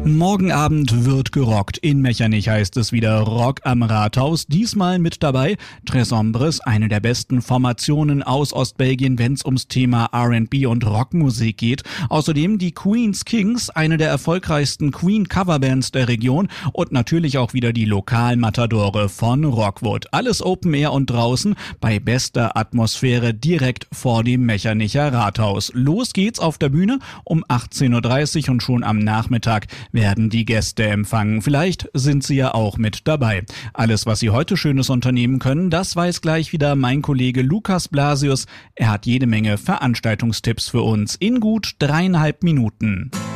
Morgen Abend wird gerockt. In Mechernich heißt es wieder Rock am Rathaus. Diesmal mit dabei Tres Hombres, eine der besten Formationen aus Ostbelgien, wenn es ums Thema R&B und Rockmusik geht. Außerdem die Queen's Kings, eine der erfolgreichsten Queen-Coverbands der Region, und natürlich auch wieder die Lokalmatadore von Rockwood. Alles Open Air und draußen bei bester Atmosphäre direkt vor dem Mechernicher Rathaus. Los geht's auf der Bühne um 18:30 Uhr und schon am Nachmittag werden die Gäste empfangen. Vielleicht sind Sie ja auch mit dabei. Alles, was Sie heute Schönes unternehmen können, das weiß gleich wieder mein Kollege Lukas Blasius. Er hat jede Menge Veranstaltungstipps für uns in gut 3,5 Minuten.